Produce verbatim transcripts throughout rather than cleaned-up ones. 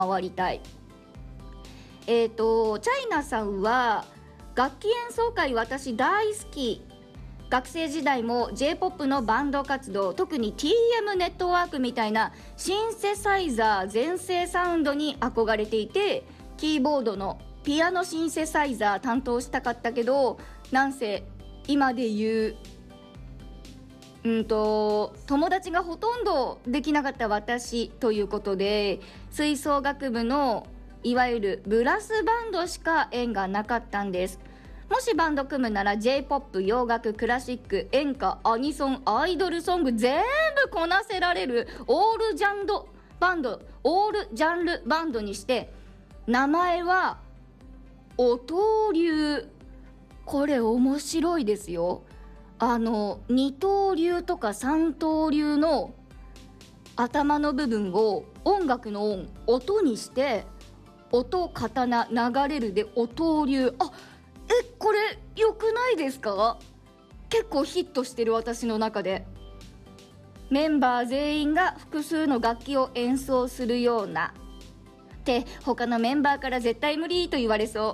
回りたい。えーとチャイナさんは楽器演奏会私大好き。学生時代も ジェイポップ のバンド活動、特に ティーエム ネットワークみたいなシンセサイザー全盛サウンドに憧れていて、キーボードのピアノシンセサイザー担当したかったけど、なんせ今で言ううんと友達がほとんどできなかった私ということで、吹奏楽部のいわゆるブラスバンドしか縁がなかったんです。もしバンド組むなら ジェイポップ、洋楽、クラシック、演歌、アニソン、アイドルソング全部こなせられるオールジャンルバンド、オールジャンルバンドにして、名前は音流。これ面白いですよ。あの二刀流とか三刀流の頭の部分を音楽の音、音にして音、刀、流れるで音流。あ、え、これ良くないですか？結構ヒットしてる私の中で。メンバー全員が複数の楽器を演奏するようなって他のメンバーから絶対無理と言われそう。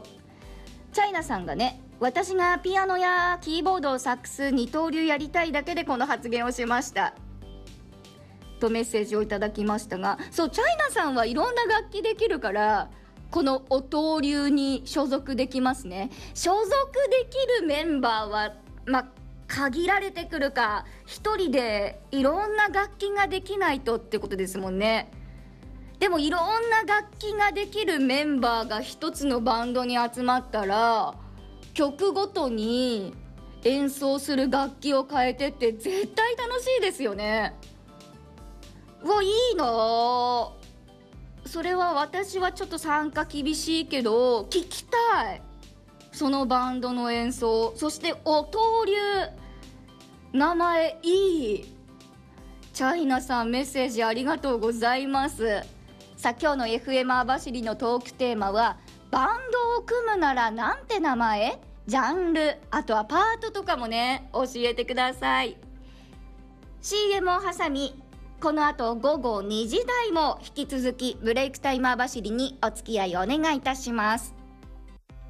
チャイナさんがね、私がピアノやキーボード、サックス、二刀流やりたいだけでこの発言をしましたとメッセージをいただきましたが、そう、チャイナさんはいろんな楽器できるからこの音流に所属できますね。所属できるメンバーはまあ限られてくるか、一人でいろんな楽器ができないとってことですもんね。でもいろんな楽器ができるメンバーが一つのバンドに集まったら、曲ごとに演奏する楽器を変えてって絶対楽しいですよね。うわ、いいなぁ。それは私はちょっと参加厳しいけど聞きたい。そのバンドの演奏、そして音流。名前いい。チャイナさん、メッセージありがとうございます。さあ、今日の エフエム 網走のトークテーマは、バンドを組むならなんて名前？ジャンル、あとはパートとかもね、教えてください。 シーエム を挟み、この後午後にじ台も引き続きブレイクタイム網走にお付き合いお願いいたします。